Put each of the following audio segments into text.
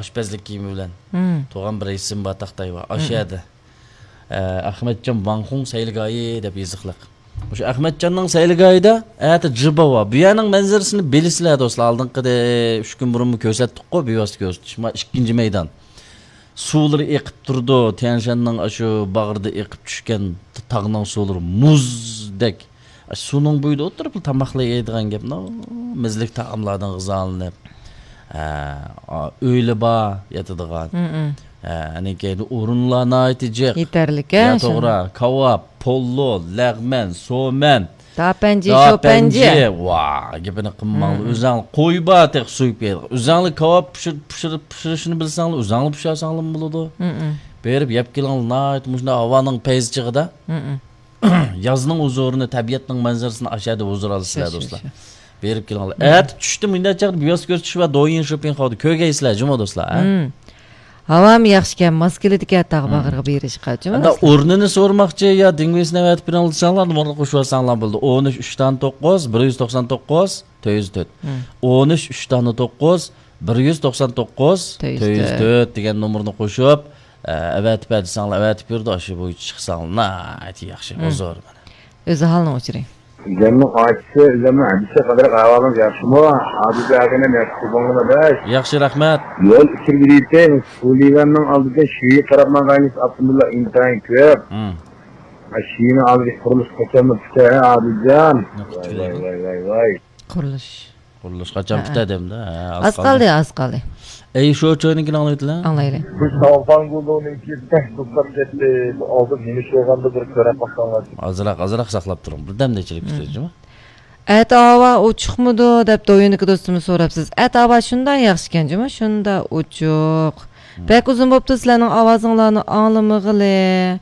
oshpazlik kiyimi bilan tug'an bir isim bor taqtayva oshadi Ahmetcan Vanxun sayilgoyi deb yoziqliq o'sha Ahmetcanning sayilgoyida ati jiba bor bu yerning manzarasini bilisizlar do'stlar oldinqida 3 kun burun ko'rsatdik-ku bevosita ko'rsatish ikkinchi maydon suvlar eqib turdi Tianshanning shu bag'rida eqib tushgan tog'ning suvlari muzdek suvning bo'yida o'tirib tamoqlar yeydigan gap mizlik taomlardan g'izolanib öyle ba yatadigan hani keyin o'rinlarni aytijaq yetarlik to'g'ri kavab pollo lag'man so'man tapanji shopanji va gapini qilmang o'zing qo'y bataq so'yib yeydi o'zingni kavab pishirishni bilsanglar o'zingni pishirasanglar bo'ladi berib yeb kelinglar shunda havoning payzchig'ida yozning huzurini tabiatning manzarasini ashada huzur olasizlar do'stlar berib kelinglar at tushdi mindacha biyoz ko'rsatish va do'yin shopping qildi ko'rgaysizlar juma do'stlar havam yaxshikan maskiladika tag'bag'irga berish qachon o'rnini so'rmoqchi yo dengizini aytib berasanglar nima qo'shib olsanglar bo'ldi 13 3 dan 9 199 404 13 3 dan 9 199 404 degan nomerni qo'shib avatib bersanglar avatib berdi o'sha bo'yicha chiqsanglar yaxshi huzur mana o'zi halni o'chiring Üzerinin ağaçsı, üzerinin hadise kadar kahvalım yaşımı, adı ağına mektubunu da yaxshi rahmat. Yol içirgiriydi, Sulivan'ın aldığı Şii tarafından gaynız Abdullah imtihan köp. Şii'nin aldığı kuruluş kaçanlı pütüğe adıcan. Vay. Kuruluş kaçan pütüğe dem de. Az kaldı. Şu çoğuninkini anlaydılar? Anlaydı. Bu Salvan Gullu'nun ikisinden tutup gitti, aldım yeni soğanda bir köre baksanlar. Azırak saklap durun. Bir demdeçilik pütüğü mü? Ava uçukmudu dep doyundaki dostumu sorapsız. Ava şundan yaxşıken cuma, şunda uçuk. Pek uzun boptu sizlerinin avazınlarını anlamıgılı.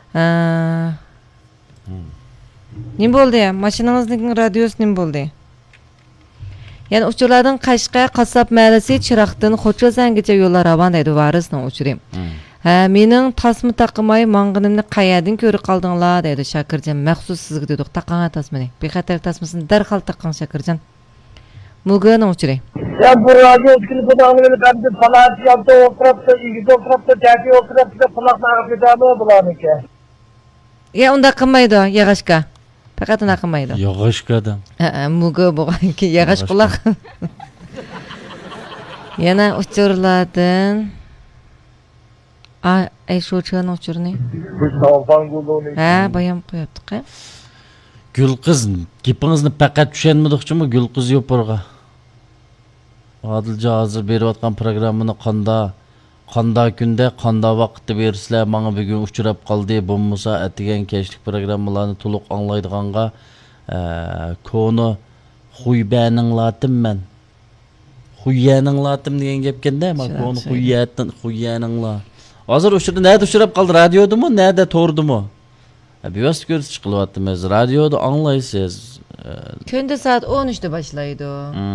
Nim boldu ya? Maşinanızın radyosu nim boldu? Yani uçurlardan Qashqa Qasab mahallasi Chiraqdan Xo'jazangacha yo'llar ravon deydi varisni uchurim. Mening tasma taqimay mang'inimni qayerdan ko'rib qoldinglar deydi Shakirjon. Maxsus sizga dedik taqanga tasmani. Bexatar tasmasini darhol taqang Shakirjon. Mugani uchuring. Ya bu radyo klipini ben de falan yaptı oturupta, ilgili oturupta, terfi oturupta kulaklarına fidamı bulanık ya. Ya unda qilmaydi, yag'ashka. Faqat unda qilmaydi. Yog'ashkadan. Mugi bo'lganki yag'ash quloq. Yana uchurlardan shu chani uchurni. Bayam qo'yapti-ku. Gulqiz, gapingizni faqat tushunmadikmi Gulqiz yo'pirga. Adilja hozir berayotgan programmani qanda kunda qanda vaqtda bersizlar menga bugun uchrab qoldi bo'lmasa atigan kechlik programmalarni to'liq anglaydiganga koni xuybaninglatim men xuyaninglatim degan gapkanda men koni xuyaningla hozir o'shirda nada uchrab qoldi radiodimi nada to'rdimi bevosita ko'rsatish qilyapmiz radioda anglaysiz kunda soat 13 da boshlaydi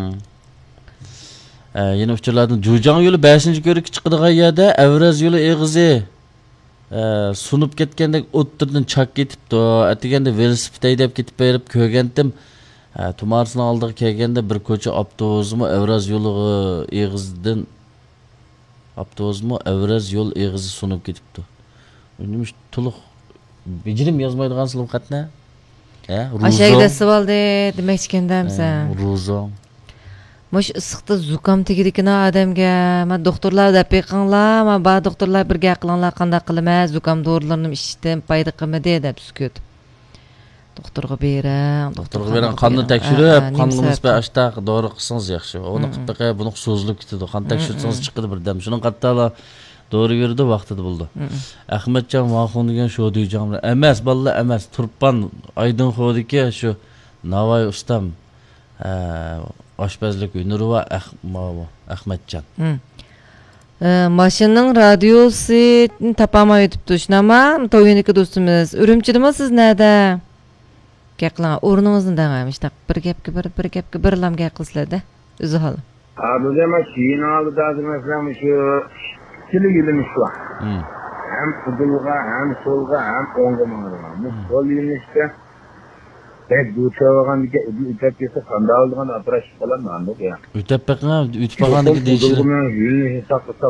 yine uçurlardan Jujan yolu 5-ko'rikka chiqadigan yerda Avraz yo'li eg'izi sunib ketgandek o'ttirdan chak ketibdi. Atiganda velosiped haydab ketib berib ko'rgandim. Tumarsini oldiga kelganda bir ko'cha avtobusmi Avraz yo'li eg'izidan avtobusmi Avraz yo'l eg'izi sunib ketibdi. Nima to'liq bijirim yozmaydigan silib qatna? Aşağıda sıvaldı demek kendimsen. Ruzon. Muş ısıqda zukam tegidikina adamga, ma doktorlar da peqanlar, ma ba doktorlar birga qilinglar qanday qilmas, zukam dorilarini ishdan payda qilmadi deb sukut. Doktorga beran, qonni tekshirib, qonimiz ba ashtaq dori qilsangiz yaxshi. Uni qilib beqay, buni so'zlib ketadi. Qon tekshirsangiz chiqadi birdam. Shuni qattala dori berdi, vaqtida bo'ldi. Ahmetjon Vanxun degan shu deyjamlar. Emas, balla emas, Turpan Aydınxo'diki shu Navoiy ustam. Aşpazlık ünürü var Ahmetcan. Maşının radyosu tapamayı tuttu. Şunama toyuniki dostumuz. Ürümçüdü mü siz nerede? Geklan ornumuzun deneymiş. Bir gepki bir lam geklısıladı. Üzü halı. Abi deme Şii'nin aldı da mesela şu kili gülümüş var. Hem kudulga hem solga hem onga mağırga. Bu sol yürümüşte pek duçavagan bir ütep kese kanda aldığında atraş falan anladık ya. Ütep pek ne? Ütep bağlandaki değişir.